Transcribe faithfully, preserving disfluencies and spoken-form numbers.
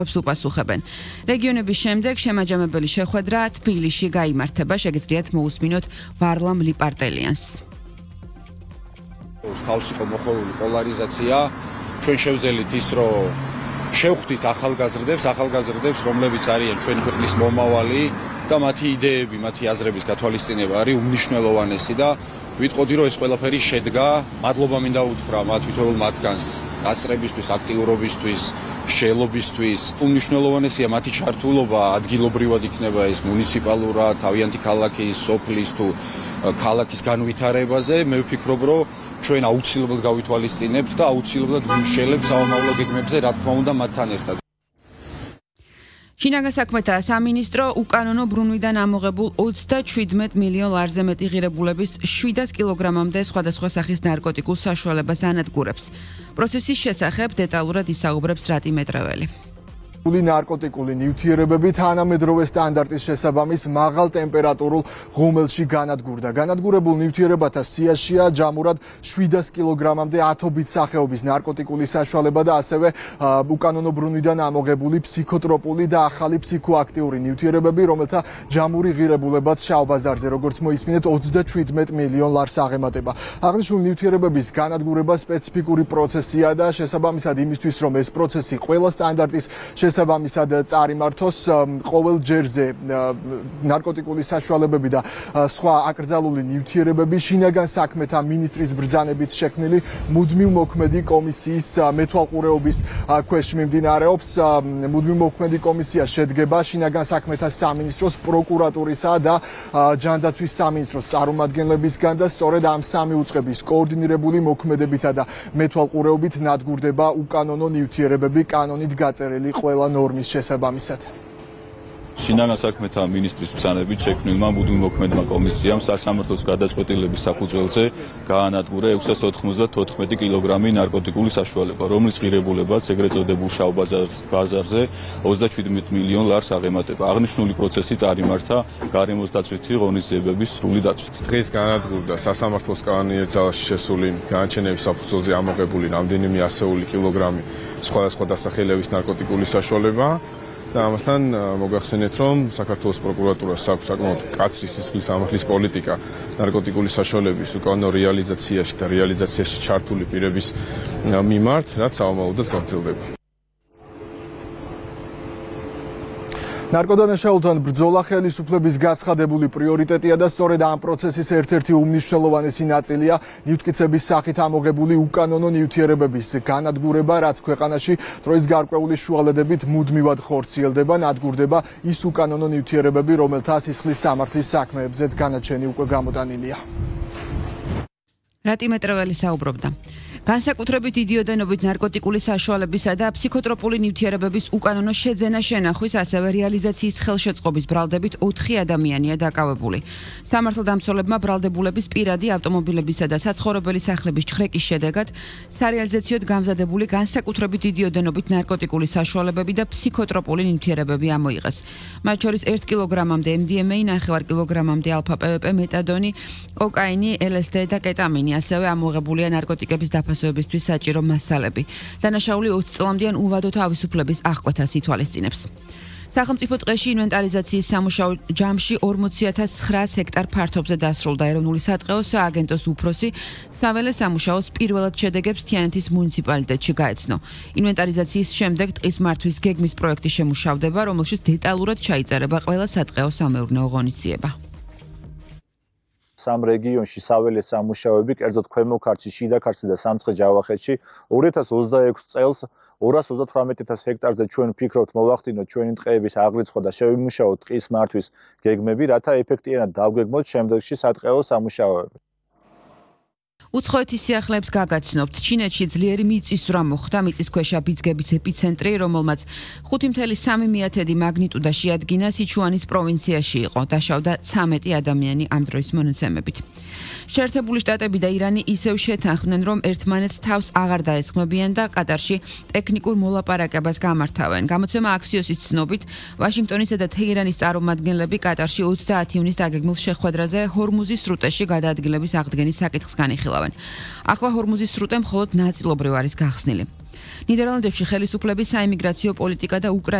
უპასუხებენ. რეგიონების შემდეგ შემაჯამებელი შეხვედრა თბილისში გაიმართება, შეგიძლიათ მოусმინოთ ვარლამ ლიპარტელიანს. თავს იყო მოხმარული პოლარიზაცია, ჩვენ შევძელით ის, რომ შევხვდით ახალგაზრდებს, ახალგაზრდებს, რომლებიც არიან ჩვენი ქვეყნის მომავალი და მათი იდეები, მათი აზრების გათვალისწინება არის უმნიშვნელოვანესი და ვიტყოდი, რომ ეს ყველაფერი შედგა. მადლობა მინდა უთხრა მათ თითოეულ მათგანს გასწრებისთვის, აქტიურობისთვის, შეელობისთვის. უმნიშვნელოვანესია მათი ჩართულობა ადგილობრივად იქნება ეს მუნიციპალურად, თავიანთი ქალაქის, სოფლის თუ ქალაქის განვითარებაზე. მე ვფიქრობ, რომ ჩვენ აუცილებლად გავითვალისწინებთ და აუცილებლად ვიმშელებთ სამომავლო გეგმებზე, რა თქმა უნდა, მათთან ერთად. შინაგან საქმეთა სამინისტრო უკანონო ბრუნვიდან ამოღებულ ოცდაჩვიდმეტ მილიონ ლარზე მეტი ღირებულების შვიდას კილოგრამამდე სხვადასხვა სახის ნარკოტიკულ საშუალებას ანადგურებს. პროცესის შესახებ დეტალურად ისაუბრებს რატი მეტრეველი. ნარკოტიკული ნივთიერებები თანამედროვე სტანდარტის შესაბამის მაღალ ტემპერატურულ ღუმელში განადგურდა. განადგურებულ ნივთიერებათა სიაშია ჯამურად შვიდას კილოგრამამდე ათობით სახეობის ნარკოტიკული საშუალება და ასევე უკანონო ბრუნვიდან ამოღებული ფსიქოტროპული და ახალი ფსიქოაქტიური ნივთიერებები, რომელთა ჯამური ღირებულებაც შავ ბაზარზე, როგორც მოისმინეთ, ოცდაჩვიდმეტ მილიონ ლარს აღემატება. აღნიშნული ნივთიერებების განადგურება სპეციფიკური პროცესია და შესაბამისად იმისთვის, რომ ეს პროცესი ყველა სტანდარტის შესაბამისად წარიმართოს, ყოველ ჯერზე ნარკოტიკული საშუალებები და სხვა აკრძალული ნივთიერებები შინაგან საქმეთა მინისტრის ბრძანებით შექმნილი მუდმივ მოქმედი კომისიის მეთვალყურეობის ქვეშ მიმდინარეობს. მუდმივ მოქმედი კომისია შედგება შინაგან საქმეთა სამინისტროს, პროკურატურისა და ჯანდაცვის სამინისტროს წარმომადგენლებისგან და სწორედ ამ სამი უწყების კოორდინირებული მოქმედებითა და მეთვალყურეობით ნადგურდება უკანონო ნივთიერებები კანონით გაწერილი ყველა ნორმის შესაბამისად. შინაგან საქმეთა მინისტრის ბრძანებით შექმნილმა მუდმივ მოქმედმა კომისიამ სასამართლოს გადაწყვეტილების საფუძველზე გაანადგურა ექვსასოთხმოცდათოთხმეტი კილოგრამი ნარკოტიკული საშუალება, რომლის ღირებულებაც ეგრეთ წოდებულ შავ ბაზარზე ოცდაჩვიდმეტ მილიონ ლარს აღემატება. აღნიშნული პროცესი წარიმართა გარემოს დაცვითი ღონისძიებების სრული დაცვით. დღეს გაანადგურდა სასამართლოს კანონიერ ძალაში შესული განაჩენების საფუძველზე ამოღებული რამდენიმე ასეული კილოგრამი სხვადასხვა დასახელების ნარკოტიკული საშუალება. და ამასთან მოგახსენეთ, რომ საქართველოს პროკურატურას აქვს საკმაოდ მკაცრი სისხლის ამახლის პოლიტიკა ნარკოტიკული საშუალების უკანონო რეალიზაციაში და რეალიზაციაში ჩართული პირების მიმართ, რაც საომალოდაც გაგრძელდება. ნარკოდანაშაულთან ბრძოლა ხელისუფლების გაცხადებული პრიორიტეტია და სწორედ ამ პროცესის ერთ-ერთი უმნიშვნელოვანესი ნაწილია ნივთკიცების სახით ამოღებული უკანონო ნივთიერებების განადგურება, რაც ქვეყანაში დროის გარკვეული შუალედებით მუდმივად ხორციელდება. ნადგურდება ის უკანონო ნივთიერებები, რომელთა სისხლის სამართლის საქმეებზეც განაჩენი უკვე გამოტანილია. რატი მეტრეველი საუბრობდა. განსაკუთრებით იდიოდენობით ნარკოტიკული საშუალებისა და ფსიქოტროპული ნივთიერებების უკანონო შეძენა შენახვის, ასევე რეალიზაციის ხელშეწყობის ბრალდებით ოთხი ადამიანია დაკავებული. სამართალდამცველებმა ბრალდებულების პირადი ავტომობილებისა და საცხოვრებელი სახლების ჩხრეკის შედეგად სარეალიზაციოდ გამზადებული განსაკუთრებით იდიოდენობით ნარკოტიკული საშუალებები და ფსიქოტროპული ნივთიერებები ამოიღეს. მათ შორის ერთ კილოგრამამდე ემ დი ემ ეი, ნახევარ კილოგრამამდე ალფა პე ვე პე, მეტადონი, კოკაინი, ელ ეს დი და კეტამინი, ასევე ამოღებულია ნარკოტიკების დაფასებისთვის საჭირო მასალები. დანაშაული ოცი წლამდე ან უვადო თავისუფლების აღკვეთას ითვალისწინებს. სახელმწიფო ტყეში ინვენტარიზაციის სამუშაო ჯამში ორმოცი ათას ცხრაას ჰექტარ ფართობზე დასრულდა. ეროვნული სატყეო სააგენტოს უფროსი საველე სამუშაოს პირველად შედეგებს თიანეთის მუნიციპალიტეტში გაეცნო. ინვენტარიზაციის შემდეგ ტყის მართვის გეგმის პროექტი შემუშავდება, რომელშიც დეტალურად ჩაიწერება ყველა სატყეო სამეურნეო ღონისძიება. სამ რეგიონში საველე სამუშაოები, კერძოდ ქვემო ქართლში, შიდა ქართლში და სამცხე-ჯავახეთში ორი ათას ოცდაექვსი წელს ორას ოცდათვრამეტ ათას ჰექტარზე ჩვენ ვფიქრობთ მოვახდინოთ ჩვენი ტყეების აღრიცხვა და შევიმუშაოთ ტყის მართვის გეგმები, რათა ეფექტიანად დავგეგმოთ შემდეგში სატყეო სამუშაოები. უცხოეთის სიახლეებს გაგაცნობთ. ჩინეთში ძლიერი მიწისძვრა მოხდა, მიწისქვეშა ბიძგების ეპიცენტრი, რომელმაც ხუთი მცველი სამი მეათედი მაგნიტუდა შეადგინა, სიჩუანის პროვინციაში იყო. დაშავდა ცამეტი ადამიანი ამ დროის მონაცემებით. შეერთებული შტატები და ირანი ისევ შეთანხმდნენ, რომ ერთმანეთს თავს აღარ დაესხმებიან და ყატარში ტექნიკურ მოლაპარაკებას გამართავენ. გამოცემა აქსიოსის ცნობით, ვაშინგტონისა და თეირანის წარმომადგენლები ყატარში ოცდაათი ივნის დაგეგმილ შეხვედრაზე ჰორმუზის სრუტეში გადაადგილების აღდგენის საკითხს განიხილავენ. ახლა ჰორმუზის სრუტე მხოლოდ ნაწილობრივ არის გახსნილი. ნიდერლანდებში ხელისუფლების საიმიგრაციო პოლიტიკა და უკრაინის